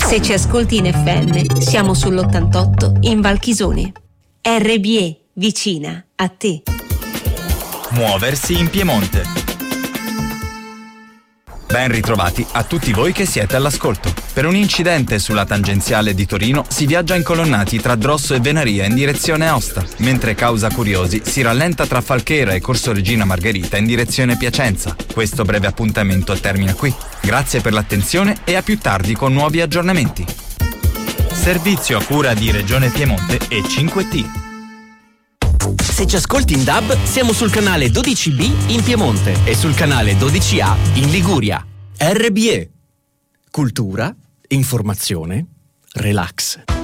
Se ci ascolti in FM, siamo sull'88 in Valchisone. RBE, vicina a te. Muoversi in Piemonte. Ben ritrovati a tutti voi che siete all'ascolto. Per un incidente sulla tangenziale di Torino si viaggia incolonnati tra Drosso e Venaria in direzione Aosta, mentre causa curiosi si rallenta tra Falchera e Corso Regina Margherita in direzione Piacenza. Questo breve appuntamento termina qui. Grazie per l'attenzione e a più tardi con nuovi aggiornamenti. Servizio a cura di Regione Piemonte e 5T. Se ci ascolti in DAB, siamo sul canale 12B in Piemonte e sul canale 12A in Liguria. RBE. Cultura, informazione, relax.